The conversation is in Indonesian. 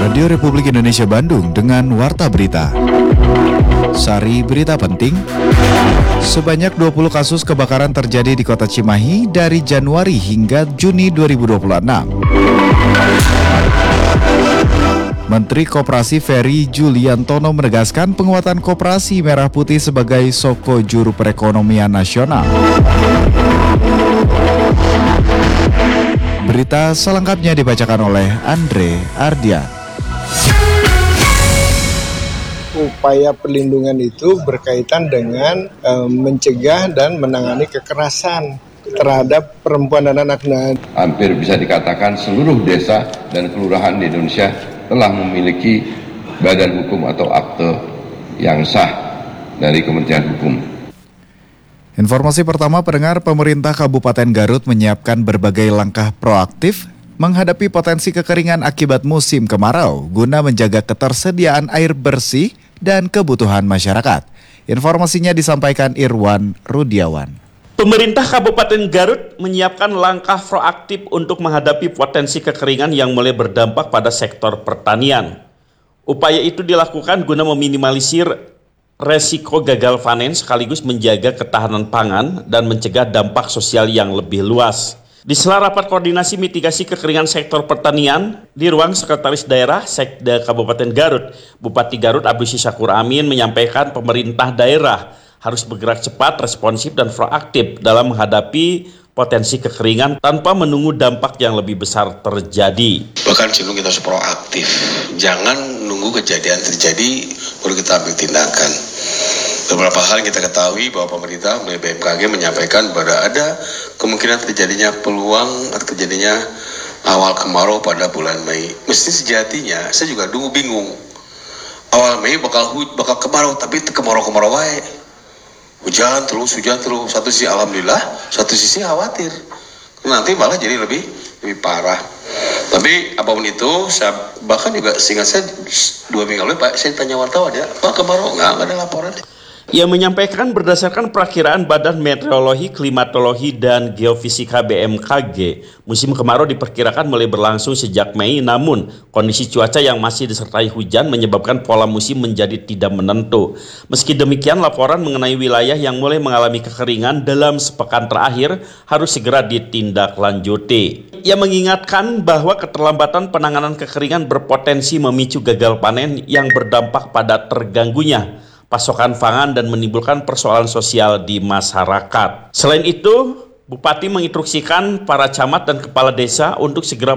Radio Republik Indonesia Bandung dengan Warta Berita. Sari berita penting. Sebanyak 20 kasus kebakaran terjadi di Kota Cimahi dari Januari hingga Juni 2026. Menteri Koperasi Ferry Juliantono menegaskan penguatan koperasi merah putih sebagai soko juru perekonomian nasional. Berita selengkapnya dibacakan oleh Andre Ardian. Upaya perlindungan itu berkaitan dengan mencegah dan menangani kekerasan terhadap perempuan dan anak-anak. Hampir bisa dikatakan seluruh desa dan kelurahan di Indonesia telah memiliki badan hukum atau akte yang sah dari Kementerian Hukum. Informasi pertama, pendengar, pemerintah Kabupaten Garut menyiapkan berbagai langkah proaktif menghadapi potensi kekeringan akibat musim kemarau guna menjaga ketersediaan air bersih dan kebutuhan masyarakat. Informasinya disampaikan Irwan Rudiawan. Pemerintah Kabupaten Garut menyiapkan langkah proaktif untuk menghadapi potensi kekeringan yang mulai berdampak pada sektor pertanian. Upaya itu dilakukan guna meminimalisir resiko gagal panen sekaligus menjaga ketahanan pangan dan mencegah dampak sosial yang lebih luas. Di sela rapat koordinasi mitigasi kekeringan sektor pertanian di ruang Sekretaris Daerah Sekda Kabupaten Garut, Bupati Garut Abdus Syakur Amin menyampaikan pemerintah daerah harus bergerak cepat, responsif, dan proaktif dalam menghadapi potensi kekeringan tanpa menunggu dampak yang lebih besar terjadi. Bahkan cenderung kita harus proaktif, jangan nunggu kejadian terjadi baru kita ambil tindakan. Beberapa hal kita ketahui bahwa pemerintah melalui BMKG menyampaikan bahwa ada kemungkinan terjadinya peluang atau terjadinya awal kemarau pada bulan Mei. Mesti sejatinya saya juga bingung. Awal Mei bakal kemarau, tapi kemarau wae. Hujan terus. Satu sisi alhamdulillah, satu sisi khawatir. Nanti malah jadi lebih parah. Tapi apapun itu, bahkan juga seingat saya 2 minggu lalu Pak, saya tanya wartawan ya, Pak kemarau nggak ada laporan. Ia menyampaikan berdasarkan perakiraan Badan Meteorologi, Klimatologi, dan Geofisika BMKG, musim kemarau diperkirakan mulai berlangsung sejak Mei, namun kondisi cuaca yang masih disertai hujan menyebabkan pola musim menjadi tidak menentu. Meski demikian, laporan mengenai wilayah yang mulai mengalami kekeringan dalam sepekan terakhir harus segera ditindaklanjuti. Ia mengingatkan bahwa keterlambatan penanganan kekeringan berpotensi memicu gagal panen yang berdampak pada terganggunya pasokan pangan dan menimbulkan persoalan sosial di masyarakat. Selain itu, Bupati menginstruksikan para camat dan kepala desa untuk segera